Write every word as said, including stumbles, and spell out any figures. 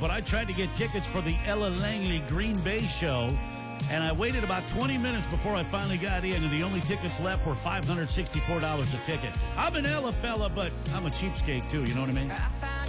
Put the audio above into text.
but I tried to get tickets for the Ella Langley Green Bay show, and I waited about twenty minutes before I finally got in, and the only tickets left were five hundred sixty-four dollars a ticket. I'm an Ella fella, but I'm a cheapskate, too, you know what I mean?